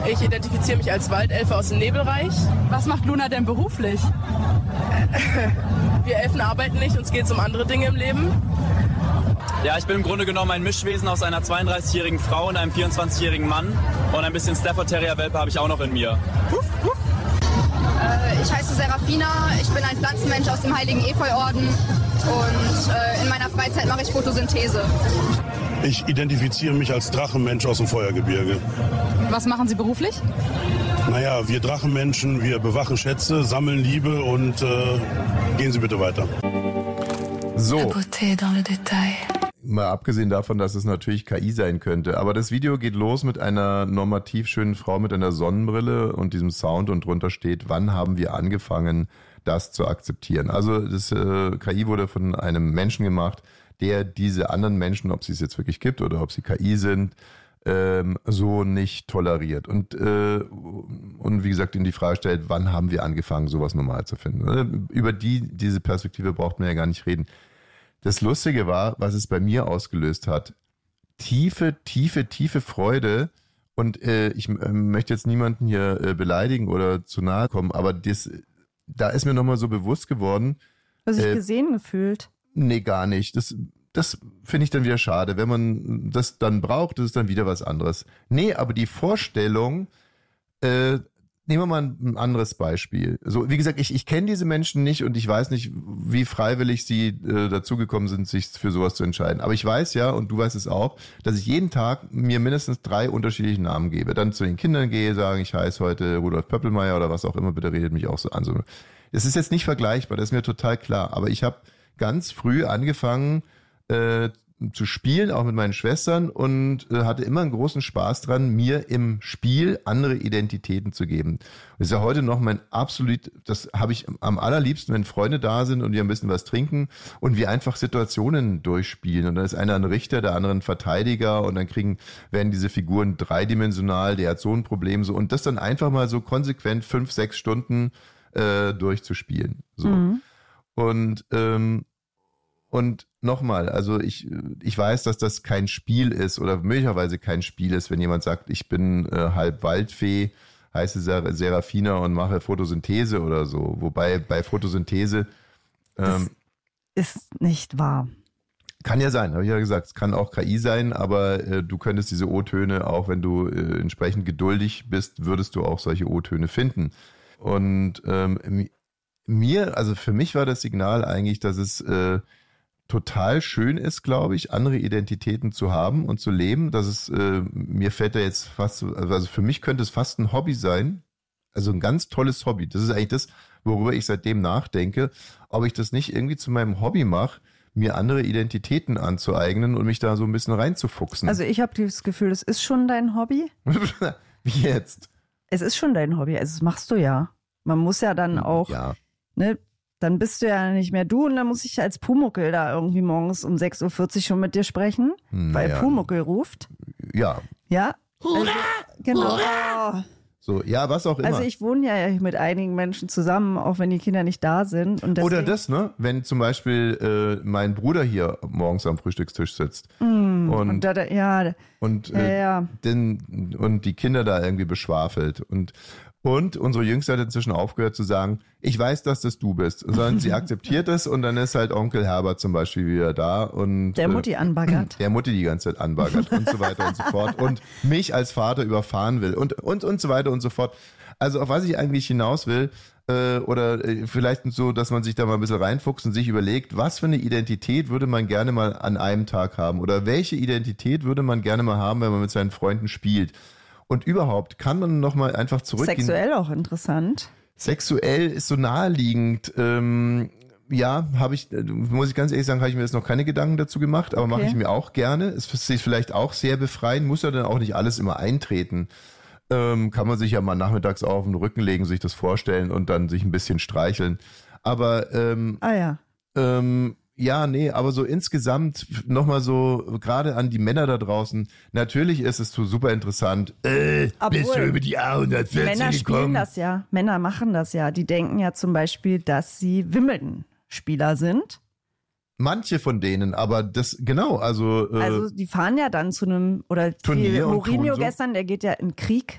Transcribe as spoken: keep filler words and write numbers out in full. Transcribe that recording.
Ich identifiziere mich als Waldelfe aus dem Nebelreich. Was macht Luna denn beruflich? Wir Elfen arbeiten nicht, uns geht es um andere Dinge im Leben. Ja, ich bin im Grunde genommen ein Mischwesen aus einer zweiunddreißigjährigen Frau und einem vierundzwanzigjährigen Mann. Und ein bisschen Stafford Terrier Welpe habe ich auch noch in mir. Huff, huff. Äh, ich heiße Serafina, ich bin ein Pflanzenmensch aus dem Heiligen Efeuorden und äh, in meiner Freizeit mache ich Photosynthese. Ich identifiziere mich als Drachenmensch aus dem Feuergebirge. Was machen Sie beruflich? Naja, wir Drachenmenschen, wir bewachen Schätze, sammeln Liebe und äh, gehen Sie bitte weiter. So, mal abgesehen davon, dass es natürlich K I sein könnte, aber das Video geht los mit einer normativ schönen Frau mit einer Sonnenbrille und diesem Sound und drunter steht, wann haben wir angefangen, das zu akzeptieren. Also das äh, K I wurde von einem Menschen gemacht, der diese anderen Menschen, ob sie es jetzt wirklich gibt oder ob sie K I sind, ähm, so nicht toleriert. Und, äh, und wie gesagt, in die Frage stellt, wann haben wir angefangen, sowas normal zu finden. Über die, diese Perspektive braucht man ja gar nicht reden. Das Lustige war, was es bei mir ausgelöst hat. Tiefe, tiefe, tiefe Freude. Und äh, ich äh, möchte jetzt niemanden hier äh, beleidigen oder zu nahe kommen, aber das, da ist mir nochmal so bewusst geworden. Hast du dich äh, gesehen gefühlt? Nee, gar nicht. Das, das finde ich dann wieder schade. Wenn man das dann braucht, das ist dann wieder was anderes. Nee, aber die Vorstellung, äh, nehmen wir mal ein anderes Beispiel. So, wie gesagt, ich, ich kenne diese Menschen nicht und ich weiß nicht, wie freiwillig sie äh, dazugekommen sind, sich für sowas zu entscheiden. Aber ich weiß ja, und du weißt es auch, dass ich jeden Tag mir mindestens drei unterschiedliche Namen gebe. Dann zu den Kindern gehe, sagen, ich heiße heute Rudolf Pöppelmeier oder was auch immer, bitte redet mich auch so an. So, es ist jetzt nicht vergleichbar, das ist mir total klar. Aber ich habe ganz früh angefangen äh, zu spielen, auch mit meinen Schwestern und äh, hatte immer einen großen Spaß dran, mir im Spiel andere Identitäten zu geben. Und das ist ja heute noch mein absolut, das habe ich am allerliebsten, wenn Freunde da sind und wir ein bisschen was trinken und wir einfach Situationen durchspielen. Und dann ist einer ein Richter, der andere ein Verteidiger und dann kriegen, werden diese Figuren dreidimensional, der hat so ein Problem so und das dann einfach mal so konsequent fünf, sechs Stunden äh, durchzuspielen. So. Mhm. Und ähm, Und nochmal, also ich, ich weiß, dass das kein Spiel ist oder möglicherweise kein Spiel ist, wenn jemand sagt, ich bin äh, halb Waldfee, heiße Ser- Serafina und mache Photosynthese oder so. Wobei bei Photosynthese ähm, das ist nicht wahr. Kann ja sein, habe ich ja gesagt, es kann auch K I sein, aber äh, du könntest diese O-Töne, auch wenn du äh, entsprechend geduldig bist, würdest du auch solche O-Töne finden. Und ähm, mir, also für mich war das Signal eigentlich, dass es äh, total schön ist, glaube ich, andere Identitäten zu haben und zu leben. Das ist, äh, mir fällt da jetzt fast, also für mich könnte es fast ein Hobby sein. Also ein ganz tolles Hobby. Das ist eigentlich das, worüber ich seitdem nachdenke, ob ich das nicht irgendwie zu meinem Hobby mache, mir andere Identitäten anzueignen und mich da so ein bisschen reinzufuchsen. Also ich habe das Gefühl, es ist schon dein Hobby. Wie jetzt? Es ist schon dein Hobby, also das machst du ja. Man muss ja dann auch, ja. ne, dann bist du ja nicht mehr du und dann muss ich als Pumuckl da irgendwie morgens um sechs Uhr vierzig schon mit dir sprechen, hm, weil ja. Pumuckl ruft. Ja. Ja? Hurra! Also, genau. Hurra! So, ja, was auch immer. Also ich wohne ja mit einigen Menschen zusammen, auch wenn die Kinder nicht da sind. Und Oder das, ne? Wenn zum Beispiel äh, mein Bruder hier morgens am Frühstückstisch sitzt. Mm, und, und, da, ja, und, ja, äh, ja. Den, und die Kinder da irgendwie beschwafelt. Und Und unsere Jüngste hat inzwischen aufgehört zu sagen, ich weiß, dass das du bist, sondern sie akzeptiert es und dann ist halt Onkel Herbert zum Beispiel wieder da und der Mutti anbaggert. Der Mutti die ganze Zeit anbaggert und so weiter und so fort und mich als Vater überfahren will und, und, und so weiter und so fort. Also auf was ich eigentlich hinaus will, äh, oder äh, vielleicht so, dass man sich da mal ein bisschen reinfuchst und sich überlegt, was für eine Identität würde man gerne mal an einem Tag haben oder welche Identität würde man gerne mal haben, wenn man mit seinen Freunden spielt. Und überhaupt kann man nochmal einfach zurückgehen. Sexuell auch interessant. Sexuell ist so naheliegend. Ähm, ja, habe ich, muss ich ganz ehrlich sagen, habe ich mir jetzt noch keine Gedanken dazu gemacht, aber okay. Mache ich mir auch gerne. Es ist vielleicht auch sehr befreiend, muss ja dann auch nicht alles immer eintreten. Ähm, kann man sich ja mal nachmittags auf den Rücken legen, sich das vorstellen und dann sich ein bisschen streicheln. Aber ähm, ah ja. Ähm, Ja, nee, aber so insgesamt nochmal so, gerade an die Männer da draußen, natürlich ist es so super interessant. Äh, bist du über die A hundertvierzig Männer spielen gekommen? das ja, Männer machen das ja. Die denken ja zum Beispiel, dass sie Wimbledon-Spieler sind. Manche von denen, aber das, genau, also... Äh, also die fahren ja dann zu einem, oder Turnier die, und Mourinho tun so. gestern, der geht ja in Krieg